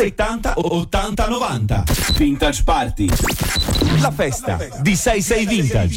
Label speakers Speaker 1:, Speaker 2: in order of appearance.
Speaker 1: 70 80 90. Vintage Party. La festa di 66 Vintage.